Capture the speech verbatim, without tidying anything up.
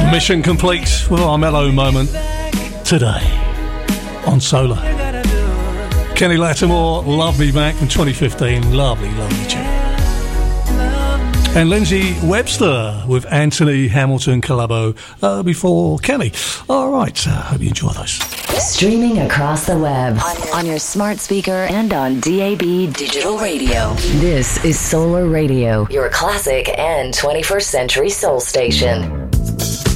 Mission complete with our mellow moment today on Solar. Kenny Lattimore, Love Me Back from twenty fifteen. Lovely, lovely tune. And Lindsay Webster with Anthony Hamilton collabo uh, before Kenny. All right, uh, hope you enjoy those. Streaming across the web, on, on your smart speaker and on D A B digital radio. This is Solar Radio, your classic and twenty-first century soul station.